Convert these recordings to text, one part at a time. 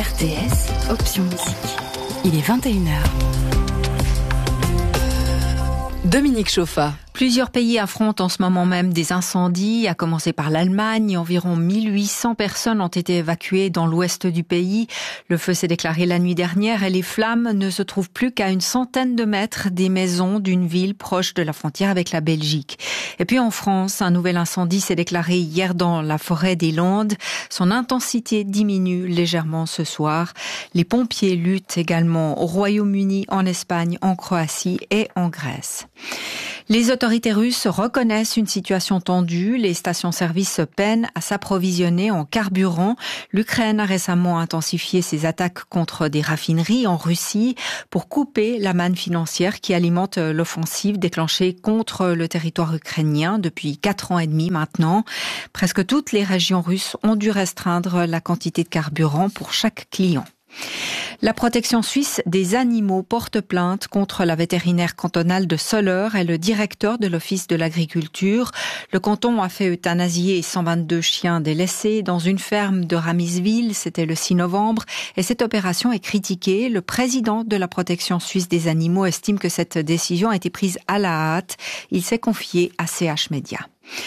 RTS, option musique. Il est 21h. Dominique Chauffa. Plusieurs pays affrontent en ce moment même des incendies, à commencer par l'Allemagne. Environ 1800 personnes ont été évacuées dans l'ouest du pays. Le feu s'est déclaré la nuit dernière et les flammes ne se trouvent plus qu'à une centaine de mètres des maisons d'une ville proche de la frontière avec la Belgique. Et puis en France, un nouvel incendie s'est déclaré hier dans la forêt des Landes. Son intensité diminue légèrement ce soir. Les pompiers luttent également au Royaume-Uni, en Espagne, en Croatie et en Grèce. Les autorités russes reconnaissent une situation tendue. Les stations-service peinent à s'approvisionner en carburant. L'Ukraine a récemment intensifié ses attaques contre des raffineries en Russie pour couper la manne financière qui alimente l'offensive déclenchée contre le territoire ukrainien depuis 4 ans et demi maintenant. Presque toutes les régions russes ont dû restreindre la quantité de carburant pour chaque client. La protection suisse des animaux porte plainte contre la vétérinaire cantonale de Soleure et le directeur de l'Office de l'agriculture. Le canton a fait euthanasier 122 chiens délaissés dans une ferme de Ramisville. C'était le 6 novembre. Et cette opération est critiquée. Le président de la protection suisse des animaux estime que cette décision a été prise à la hâte. Il s'est confié à CH Média.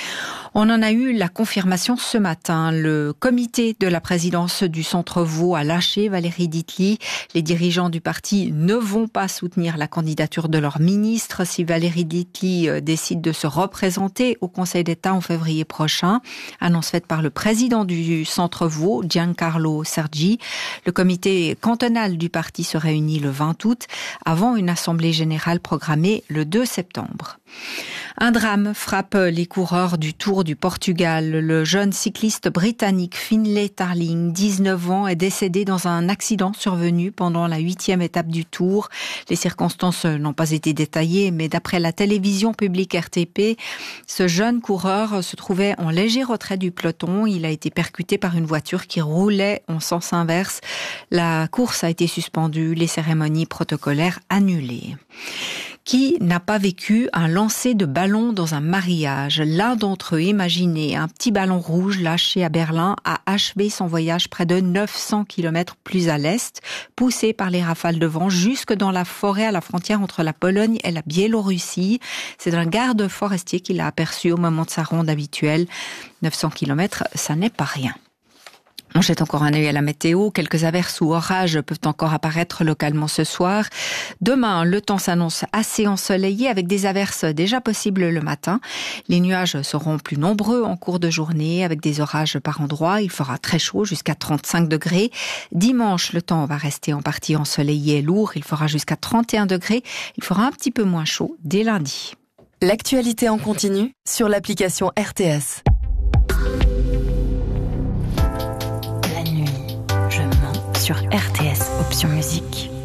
On en a eu la confirmation ce matin. Le comité de la présidence du Centre Vaud a lâché Valérie Ditli. Les dirigeants du parti ne vont pas soutenir la candidature de leur ministre si Valérie Ditli décide de se représenter au Conseil d'État en février prochain. Annonce faite par le président du Centre Vaud, Giancarlo Sergi. Le comité cantonal du parti se réunit le 20 août avant une assemblée générale programmée le 2 septembre. Un drame frappe les coureurs du Tour du Portugal. Le jeune cycliste britannique Finlay Tarling, 19 ans, est décédé dans un accident survenu pendant la 8e étape du Tour. Les circonstances n'ont pas été détaillées, mais d'après la télévision publique RTP, ce jeune coureur se trouvait en léger retrait du peloton. Il a été percuté par une voiture qui roulait en sens inverse. La course a été suspendue, les cérémonies protocolaires annulées. Qui n'a pas vécu un lancer de ballon dans un mariage? L'un d'entre eux, imaginez, un petit ballon rouge lâché à Berlin, a achevé son voyage près de 900 km plus à l'est, poussé par les rafales de vent jusque dans la forêt à la frontière entre la Pologne et la Biélorussie. C'est un garde forestier qui l'a aperçu au moment de sa ronde habituelle. 900 km, ça n'est pas rien. On jette encore un œil à la météo. Quelques averses ou orages peuvent encore apparaître localement ce soir. Demain, le temps s'annonce assez ensoleillé avec des averses déjà possibles le matin. Les nuages seront plus nombreux en cours de journée avec des orages par endroits. Il fera très chaud jusqu'à 35 degrés. Dimanche, le temps va rester en partie ensoleillé et lourd. Il fera jusqu'à 31 degrés. Il fera un petit peu moins chaud dès lundi. L'actualité en continu sur l'application RTS. Sur RTS, option musique.